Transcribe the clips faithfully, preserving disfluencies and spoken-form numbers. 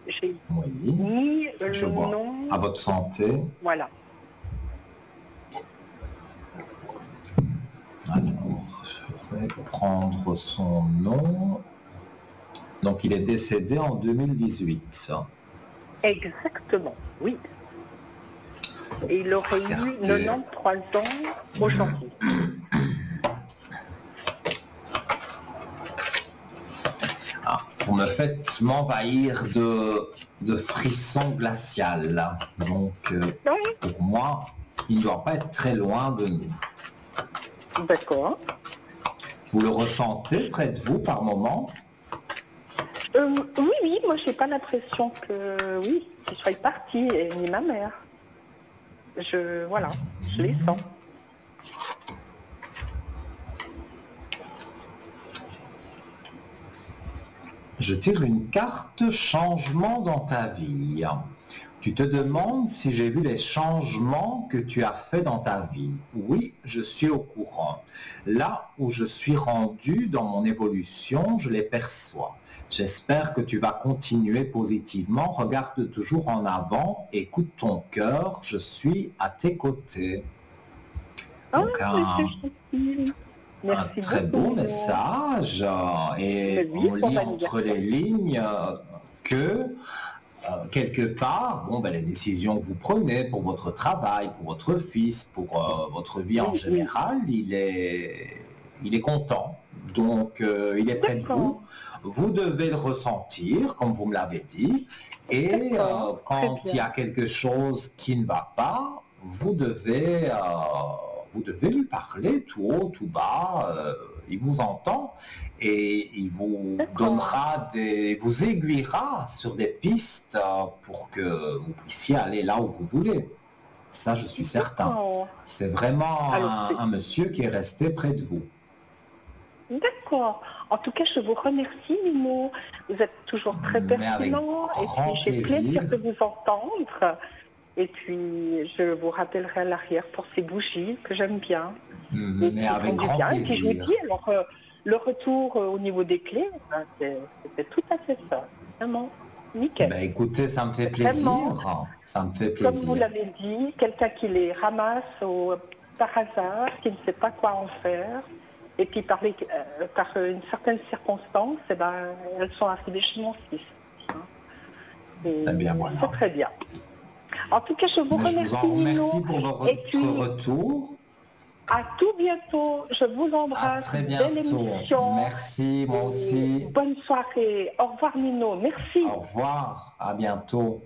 j'ai Oui, mis je le vois. nom. À votre santé. Voilà. Alors, je vais prendre son nom. Donc, il est décédé en deux mille dix-huit. Exactement, oui. Et il aurait eu Regardez. quatre-vingt-treize ans aujourd'hui. Ah, vous me faites m'envahir de, de frissons glaciales. Là. Donc, euh, Oui. pour moi, il ne doit pas être très loin de nous. D'accord. Vous le ressentez près de vous par moment? euh, Oui, oui, moi j'ai pas l'impression que, oui, qu'il soit parti, et ni ma mère. Je, voilà, je les sens. Je tire une carte changement dans ta vie. Tu te demandes si j'ai vu les changements que tu as faits dans ta vie. Oui, je suis au courant. Là où je suis rendu dans mon évolution, je les perçois. J'espère que tu vas continuer positivement. Regarde toujours en avant, écoute ton cœur, je suis à tes côtés. Ah, Donc, mais un, c'est gentil. Merci un très beaucoup, beau Nino. message. Et Mais oui, on lit pour entre les lignes que Euh, quelque part, bon, ben, les décisions que vous prenez pour votre travail, pour votre fils, pour euh, votre vie en Oui, oui. général, il est, il est content. Donc, euh, il est près de vous. Vous devez le ressentir, comme vous me l'avez dit. Et euh, quand il y a quelque chose qui ne va pas, vous devez, euh, vous devez lui parler tout haut, tout bas. Euh, il vous entend et il vous donnera des, vous aiguillera sur des pistes euh, pour que vous puissiez aller là où vous voulez. Ça, je suis certain. C'est vraiment un, un monsieur qui est resté près de vous. D'accord. En tout cas, je vous remercie, Nino. Vous êtes toujours très pertinent. Et puis, j'ai plaisir de vous entendre. Et puis, je vous rappellerai à l'arrière pour ces bougies que j'aime bien. Mais et avec grand bien. plaisir. Et puis, je vous dis, alors, euh, le retour euh, au niveau des clés, ben, c'était tout à fait ça. Vraiment. Nickel. Ben, écoutez, ça me fait plaisir. Ça me fait plaisir. Comme vous l'avez dit, quelqu'un qui les ramasse au, par hasard, qui ne sait pas quoi en faire. Et puis par, les, euh, par une certaine circonstance, eh ben, elles sont arrivées chez mon fils. Hein. Eh bien, voilà. C'est très bien. En tout cas, je vous Mais remercie, je vous en remercie Nino, pour votre et puis, retour. À tout bientôt. Je vous embrasse. À très bientôt. Belle émission. Merci, moi aussi. Bonne soirée. Au revoir, Nino. Merci. Au revoir. À bientôt.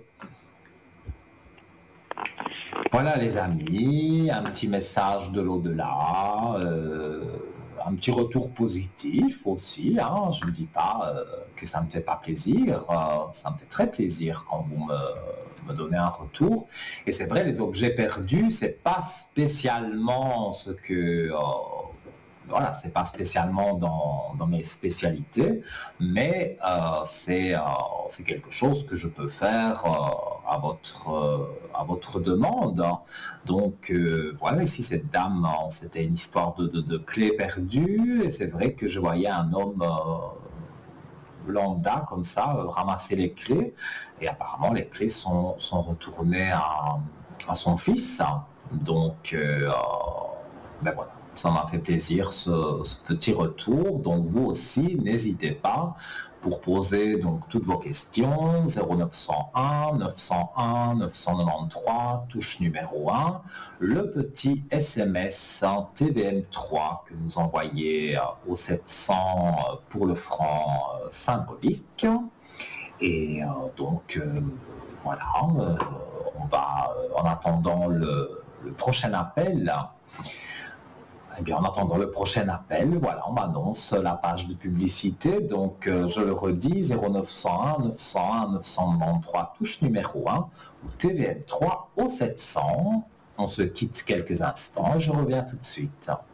Voilà les amis, un petit message de l'au-delà, euh, un petit retour positif aussi, hein. Je ne dis pas euh, que ça ne me fait pas plaisir, euh, ça me fait très plaisir quand vous me, me donnez un retour. Et c'est vrai, les objets perdus, c'est pas spécialement ce que... Euh, voilà, c'est pas spécialement dans, dans mes spécialités, mais euh, c'est, euh, c'est quelque chose que je peux faire euh, à, votre, euh, à votre demande. Donc euh, voilà, ici cette dame, c'était une histoire de, de, de clés perdues, et c'est vrai que je voyais un homme euh, lambda comme ça, euh, ramasser les clés, et apparemment les clés sont, sont retournées à, à son fils. Donc euh, ben voilà. Ça m'a fait plaisir ce, ce petit retour. Donc vous aussi, n'hésitez pas pour poser donc toutes vos questions. zéro neuf cent un neuf cent un neuf cent quatre-vingt-treize, touche numéro un. Le petit S M S T V M trois que vous envoyez au sept cents pour le franc symbolique. Et euh, donc euh, voilà, euh, on va, en attendant le, le prochain appel, Eh bien, en attendant le prochain appel, voilà, on m'annonce la page de publicité. Donc, euh, je le redis, zéro neuf cent un neuf cent un neuf cent quatre-vingt-treize, touche numéro un, ou T V M trois au sept cents. On se quitte quelques instants et je reviens tout de suite.